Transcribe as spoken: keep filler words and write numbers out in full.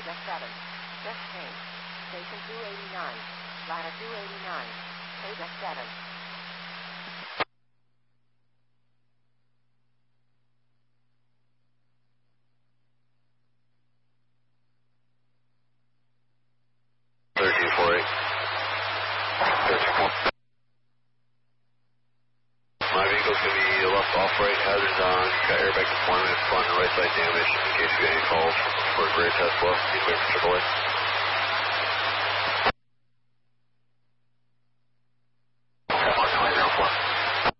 Vega seven. Just change. Station two eighty-nine. Ladder two eighty-nine. Vega seven. thirteen four eight. thirteen four. My vehicle's going to be left off-right, hazards on, got airbag deployment, front and right side damage in case you get any calls for a gray test bus. Please wait for triple A.